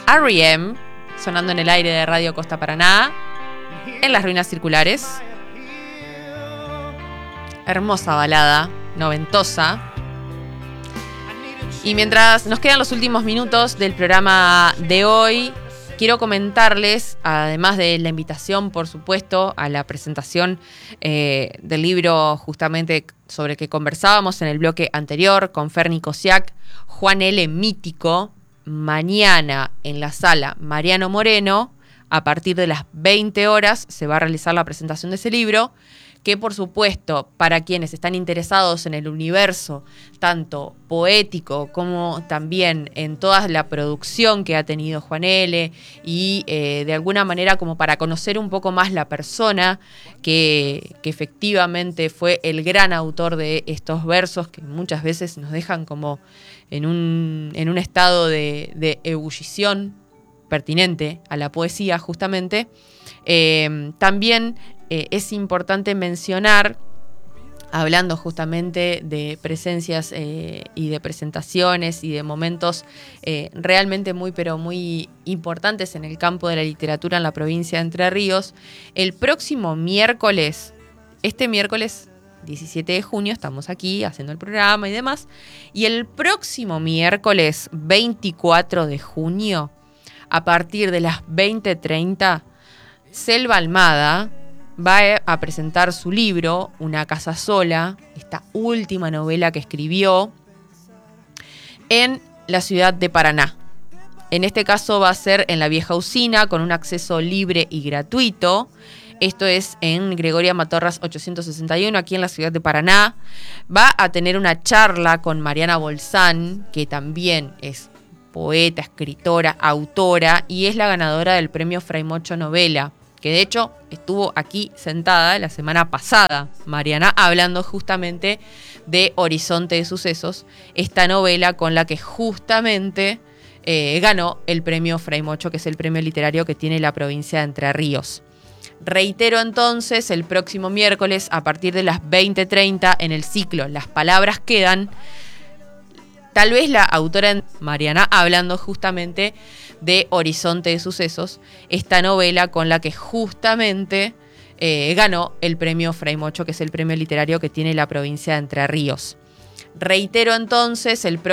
R.E.M. sonando en el aire de Radio Costa Paraná, en las ruinas circulares. Hermosa balada, noventosa. Y mientras nos quedan los últimos minutos del programa de hoy, quiero comentarles, además de la invitación, por supuesto, a la presentación del libro justamente sobre el que conversábamos en el bloque anterior con Ferni Cosiac, Juan L. Mítico, mañana en la sala Mariano Moreno, a partir de las 20 horas, se va a realizar la presentación de ese libro, que por supuesto, para quienes están interesados en el universo, tanto poético como también en toda la producción que ha tenido Juan L. y de alguna manera como para conocer un poco más la persona que efectivamente fue el gran autor de estos versos que muchas veces nos dejan como en un estado de ebullición pertinente a la poesía justamente. También es importante mencionar, hablando justamente de presencias y de presentaciones y de momentos realmente muy pero muy importantes en el campo de la literatura en la provincia de Entre Ríos, el próximo miércoles, este miércoles 17 de junio, estamos aquí haciendo el programa y demás, y el próximo miércoles 24 de junio, a partir de las 20:30, Selva Almada va a presentar su libro, Una casa sola, esta última novela que escribió, en la ciudad de Paraná. En este caso va a ser en la vieja usina, con un acceso libre y gratuito. Esto es en Gregoria Matorras 861, aquí en la ciudad de Paraná. Va a tener una charla con Mariana Bolzán, que también es poeta, escritora, autora, y es la ganadora del premio Fray Mocho Novela, que de hecho estuvo aquí sentada la semana pasada, Mariana, hablando justamente de Horizonte de Sucesos, esta novela con la que justamente ganó el premio Fray Mocho, que es el premio literario que tiene la provincia de Entre Ríos. Reitero entonces, el próximo miércoles a partir de las 20:30 en el ciclo Las Palabras Quedan, tal vez la autora Mariana hablando justamente de Horizonte de Sucesos, esta novela con la que justamente ganó el premio Fray Mocho, que es el premio literario que tiene la provincia de Entre Ríos. Reitero entonces, el